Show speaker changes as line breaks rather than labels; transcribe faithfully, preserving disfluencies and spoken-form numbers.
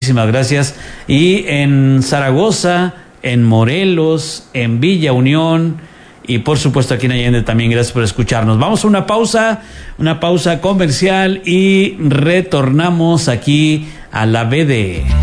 muchísimas gracias. Y en Zaragoza, en Morelos, en Villa Unión y por supuesto aquí en Allende también, gracias por escucharnos. Vamos a una pausa, una pausa comercial y retornamos aquí a la B D.